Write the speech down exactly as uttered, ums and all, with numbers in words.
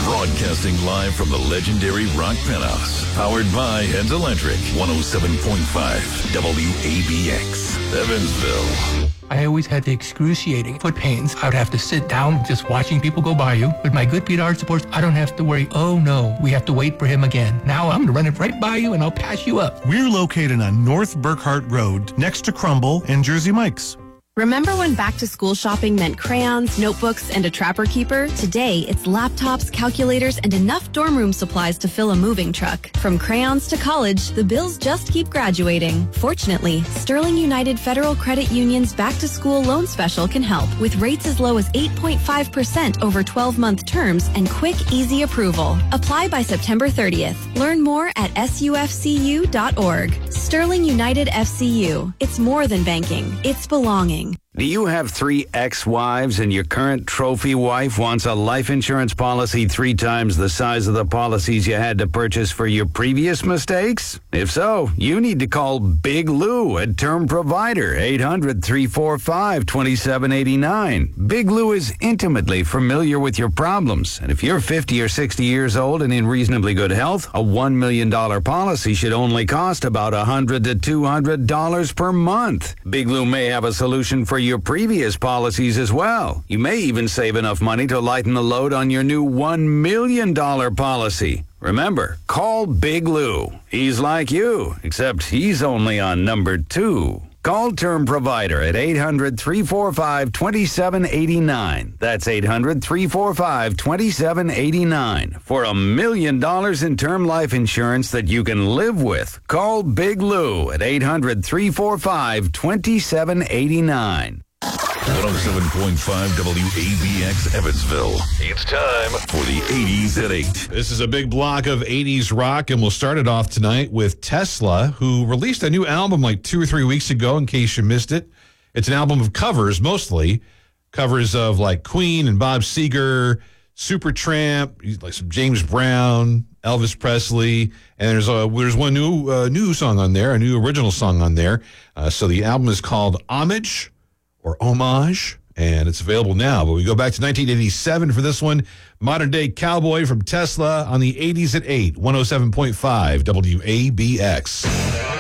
Broadcasting live from the legendary Rock Penthouse. Powered by Heads Electric. one oh seven point five W A B X, Evansville. I always had the excruciating foot pains. I would have to sit down just watching people go by you. With my good Pete Art supports, I don't have to worry, oh no, we have to wait for him again. Now I'm going to run it right by you and I'll pass you up. We're located on North Burkhart Road, next to Crumble and Jersey Mike's. Remember when back-to-school shopping meant crayons, notebooks, and a Trapper Keeper? Today, it's laptops, calculators, and enough dorm room supplies to fill a moving truck. From crayons to college, the bills just keep graduating. Fortunately, Sterling United Federal Credit Union's back-to-school loan special can help, with rates as low as eight point five percent over twelve-month terms and quick, easy approval. Apply by September thirtieth. Learn more at S U F C U dot org. Sterling United F C U. It's more than banking. It's belonging. Do you have three ex-wives and your current trophy wife wants a life insurance policy three times the size of the policies you had to purchase for your previous mistakes? If so, you need to call Big Lou at Term Provider, eight hundred, three four five, two seven eight nine. Big Lou is intimately familiar with your problems, and if you're fifty or sixty years old and in reasonably good health, a one million dollars policy should only cost about one hundred to two hundred dollars per month. Big Lou may have a solution for your previous policies as well. You may even save enough money to lighten the load on your new one million dollars policy. Remember, call Big Lou. He's like you, except he's only on number two. Call Term Provider at eight hundred, three four five, two seven eight nine. That's eight hundred, three four five, two seven eight nine. For a million dollars in term life insurance that you can live with. Call Big Lou at eight hundred, three four five, two seven eight nine. one oh seven point five W A B X Evansville. It's time for the eighties at eight. This is a big block of eighties rock, and we'll start it off tonight with Tesla, who released a new album like two or three weeks ago, in case you missed it. It's an album of covers, mostly. Covers of like Queen and Bob Seger, Supertramp, like some James Brown, Elvis Presley, and there's a there's one new uh, new song on there, a new original song on there. Uh, so the album is called Homage, or Homage, and it's available now. But we go back to nineteen eighty-seven for this one. Modern Day Cowboy from Tesla on the eighties at eight, one oh seven point five W A B X.